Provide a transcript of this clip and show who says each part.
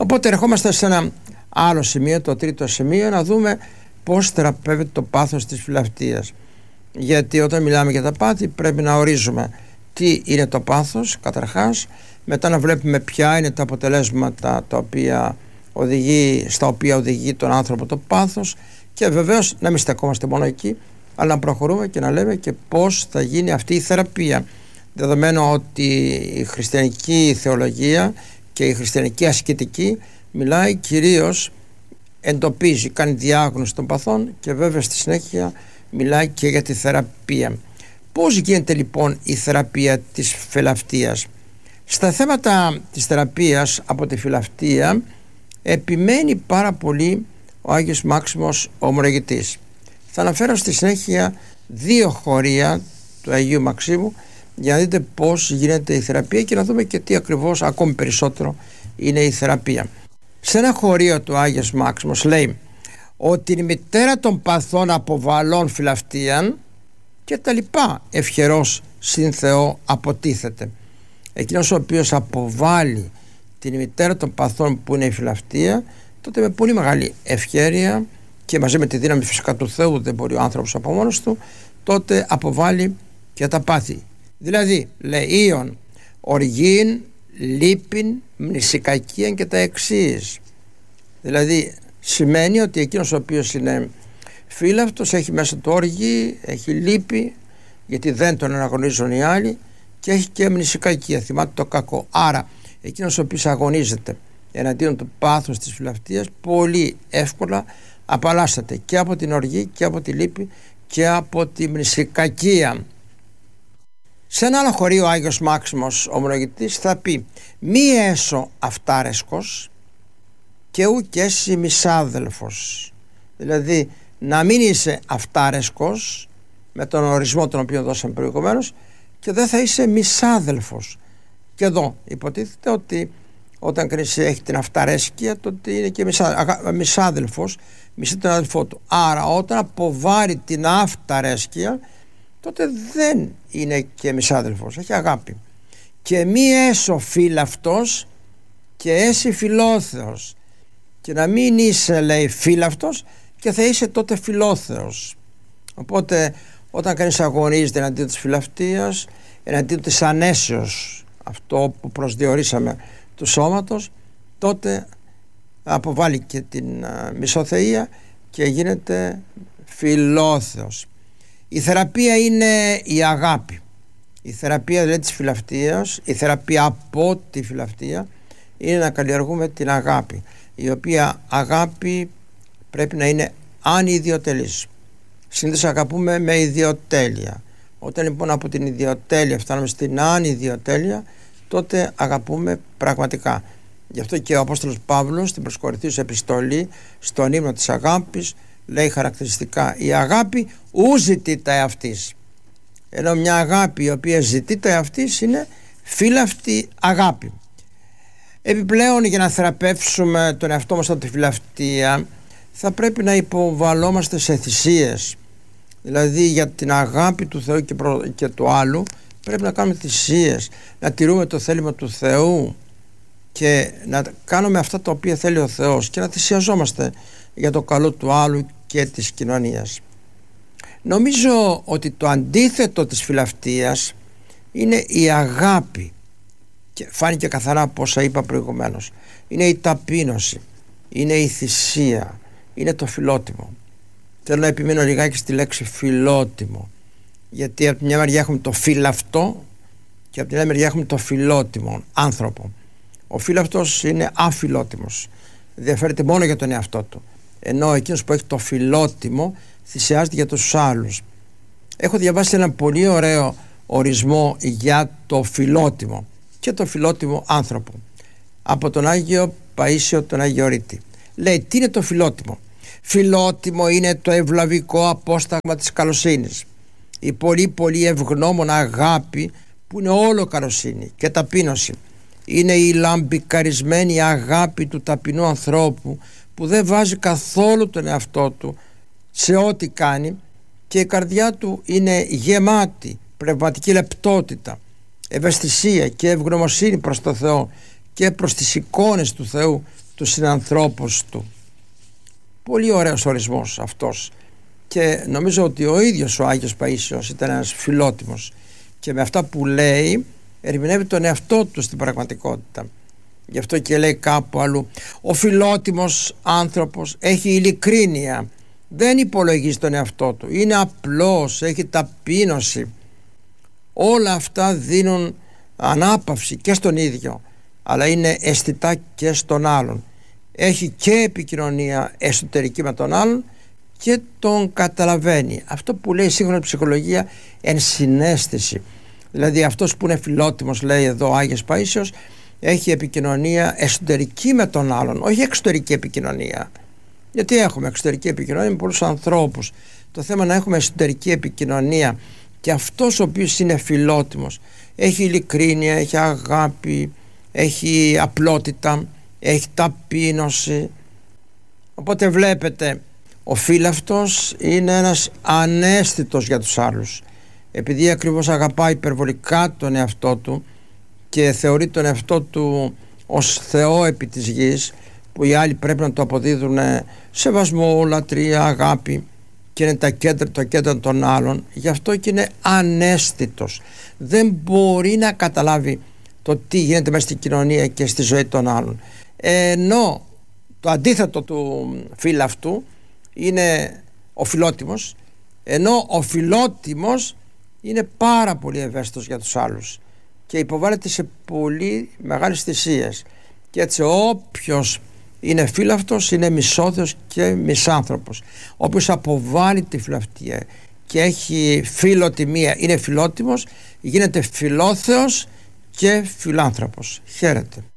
Speaker 1: Οπότε ερχόμαστε σε ένα άλλο σημείο, το τρίτο σημείο, να δούμε πώς θεραπεύεται το πάθος της φιλαυτίας. Γιατί όταν μιλάμε για τα πάθη πρέπει να ορίζουμε τι είναι το πάθος καταρχάς, μετά να βλέπουμε ποια είναι τα αποτελέσματα στα οποία οδηγεί τον άνθρωπο το πάθος, και βεβαίως να μην στεκόμαστε μόνο εκεί, αλλά να προχωρούμε και να λέμε και πώς θα γίνει αυτή η θεραπεία, δεδομένου ότι η χριστιανική θεολογία και η χριστιανική ασκητική μιλάει κυρίως, εντοπίζει, κάνει διάγνωση των παθών και βέβαια στη συνέχεια μιλάει και για τη θεραπεία. Πώς γίνεται λοιπόν η θεραπεία της φιλαυτίας? Στα θέματα της θεραπείας από τη φιλαυτία επιμένει πάρα πολύ ο Άγιος Μάξιμος ο Ομολογητής. Θα αναφέρω στη συνέχεια 2 χωρία του Αγίου Μαξίμου για να δείτε πώς γίνεται η θεραπεία και να δούμε και τι ακριβώς ακόμη περισσότερο είναι η θεραπεία. Σε ένα χωρίο του Άγιος Μάξιμος λέει ότι η μητέρα των παθών αποβαλών φιλαυτίαν και τα λοιπά ευχερός συν Θεό αποτίθεται. Εκείνος ο οποίος αποβάλλει την μητέρα των παθών που είναι η φιλαυτία, τότε με πολύ μεγάλη ευχέρεια και μαζί με τη δύναμη φυσικά του Θεού, δεν μπορεί ο άνθρωπος από μόνος του, τότε αποβάλλει και τα πάθη. Δηλαδή λεΐον, οργήν, λύπην, μνησικακίαν και τα εξής. Δηλαδή σημαίνει ότι εκείνος ο οποίος είναι φύλαυτος έχει μέσα του όργη, έχει λύπη γιατί δεν τον αναγνωρίζουν οι άλλοι, και έχει και μνησικακία, θυμάται το κακό. Άρα εκείνος ο οποίος αγωνίζεται εναντίον του πάθους της φιλαυτίας πολύ εύκολα απαλλάσσεται και από την οργή και από τη λύπη και από τη μνησικακία. Σε ένα άλλο χωρίο ο Άγιος Μάξιμος ο Ομολογητής θα πει μη έσω αυτάρεσκος και ου και έσυ μισάδελφος. Δηλαδή να μην είσαι αυτάρεσκος με τον ορισμό τον οποίο δώσαμε προηγουμένως και δεν θα είσαι μισάδελφος. Και εδώ υποτίθεται ότι όταν κανείς έχει την αυταρέσκεια τότε είναι και μισάδελφος, μισεί τον αδελφό του. Άρα όταν αποβάρει την αυταρέσκεια τότε δεν είναι και μισάδελφος, έχει αγάπη. Και μη έσω φύλαυτος και έσυ φιλόθεος. Και να μην είσαι, λέει, φύλαυτος και θα είσαι τότε φιλόθεος. Οπότε όταν κανείς αγωνίζεται εναντίον της φιλαυτίας, εναντίον της ανέσεως, αυτό που προσδιορίσαμε του σώματος, τότε αποβάλλει και την μισοθεία και γίνεται φιλόθεος. Η θεραπεία είναι η αγάπη. Η θεραπεία δηλαδή της φιλαυτίας, η θεραπεία από τη φιλαυτία είναι να καλλιεργούμε την αγάπη, η οποία αγάπη πρέπει να είναι ανιδιοτελής. Συνήθως αγαπούμε με ιδιοτέλεια. Όταν λοιπόν από την ιδιοτέλεια φτάνουμε στην ανιδιοτέλεια, τότε αγαπούμε πραγματικά. Γι' αυτό και ο Απόστολος Παύλος στην προς Κορινθίους επιστολή, στον ύμνο της αγάπης, λέει χαρακτηριστικά η αγάπη ου ζητείται εαυτής. Ενώ μια αγάπη η οποία ζητείται εαυτής είναι φύλαυτη αγάπη. Επιπλέον, για να θεραπεύσουμε τον εαυτό μας από τη φιλαυτία, θα πρέπει να υποβαλόμαστε σε θυσίες. Δηλαδή για την αγάπη του Θεού και του άλλου πρέπει να κάνουμε θυσίες, να τηρούμε το θέλημα του Θεού και να κάνουμε αυτά τα οποία θέλει ο Θεός και να θυσιαζόμαστε για το καλό του άλλου και της κοινωνίας. Νομίζω ότι το αντίθετο της φιλαυτίας είναι η αγάπη, και φάνηκε καθαρά από όσα είπα προηγουμένως. Είναι η ταπείνωση, είναι η θυσία, είναι το φιλότιμο. Θέλω να επιμείνω λιγάκι στη λέξη φιλότιμο, γιατί από τη μια μεριά έχουμε το φιλαυτό και από την άλλη μεριά έχουμε το φιλότιμο άνθρωπο. Ο φιλαυτός είναι αφιλότιμος, ενδιαφέρεται μόνο για τον εαυτό του, ενώ εκείνος που έχει το φιλότιμο θυσιάζεται για τους άλλους. Έχω διαβάσει ένα πολύ ωραίο ορισμό για το φιλότιμο και το φιλότιμο άνθρωπο από τον Άγιο Παΐσιο τον Αγιορείτη. Λέει, τι είναι το φιλότιμο? Φιλότιμο είναι το ευλαβικό απόσταγμα της καλοσύνης, η πολύ πολύ ευγνώμων αγάπη που είναι όλο καλοσύνη και ταπείνωση. Είναι η λαμπικαρισμένη αγάπη του ταπεινού ανθρώπου που δεν βάζει καθόλου τον εαυτό του σε ό,τι κάνει και η καρδιά του είναι γεμάτη πνευματική λεπτότητα, ευαισθησία και ευγνωμοσύνη προς το Θεό και προς τις εικόνες του Θεού τους συνανθρώπους του. Πολύ ωραίος ορισμός αυτός, και νομίζω ότι ο ίδιος ο Άγιος Παΐσιος ήταν ένας φιλότιμος και με αυτά που λέει ερμηνεύει τον εαυτό του στην πραγματικότητα. Γι' αυτό και λέει κάπου αλλού: ο φιλότιμος άνθρωπος έχει ειλικρίνεια, δεν υπολογίζει τον εαυτό του, είναι απλός, έχει ταπείνωση. Όλα αυτά δίνουν ανάπαυση και στον ίδιο, αλλά είναι αισθητά και στον άλλον. Έχει και επικοινωνία εσωτερική με τον άλλον και τον καταλαβαίνει. Αυτό που λέει σύγχρονη ψυχολογία ενσυναίσθηση. Δηλαδή αυτός που είναι φιλότιμος, λέει εδώ ο Άγιος Παΐσιος, έχει επικοινωνία εσωτερική με τον άλλον, όχι εξωτερική επικοινωνία. Γιατί έχουμε εξωτερική επικοινωνία με πολλούς ανθρώπους. Το θέμα είναι να έχουμε εσωτερική επικοινωνία. Και αυτός ο οποίος είναι φιλότιμος έχει ειλικρίνεια, έχει αγάπη, έχει απλότητα, έχει ταπείνωση. Οπότε βλέπετε, ο φίλαυτος είναι ένας αναίσθητος για τους άλλους. Επειδή ακριβώς αγαπάει υπερβολικά τον εαυτό του και θεωρεί τον εαυτό του ως Θεό επί της γης, που οι άλλοι πρέπει να το αποδίδουν σεβασμό, λατρεία, αγάπη, και είναι το κέντρο των άλλων, γι' αυτό και είναι αναίσθητος. Δεν μπορεί να καταλάβει το τι γίνεται μέσα στην κοινωνία και στη ζωή των άλλων. Ενώ το αντίθετο του φίλαυτου είναι ο φιλότιμος, ενώ ο φιλότιμος είναι πάρα πολύ ευαίσθητος για τους άλλους και υποβάλλεται σε πολύ μεγάλες θυσίες. Και έτσι όποιος είναι φίλαυτος είναι μισόθεος και μισάνθρωπος. Όποιος αποβάλλει τη φιλαυτία και έχει φιλοτιμία, είναι φιλότιμος, γίνεται φιλόθεος και φιλάνθρωπος. Χαίρετε.